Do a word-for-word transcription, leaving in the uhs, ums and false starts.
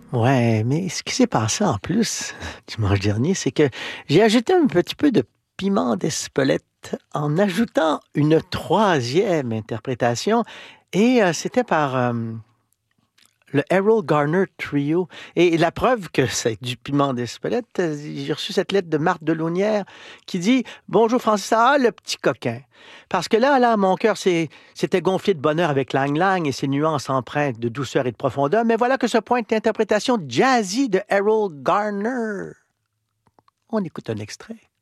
Ouais, mais ce qui s'est passé en plus dimanche dernier, c'est que j'ai ajouté un petit peu de piment d'Espelette en ajoutant une troisième interprétation et heu, c'était par, hem, le Errol Garner Trio et la preuve que c'est du piment d'Espelette, heu, j'ai reçu cette lettre de Marthe Delaunière qui dit: «Bonjour Francis, ah le petit coquin!» Parce que là là, mon cœur s'est s'était gonflé de bonheur avec Lang Lang et ses nuances empreintes de douceur et de profondeur, mais voilà que se pointe l'interprétation jazzy de Errol Garner. On écoute un extrait.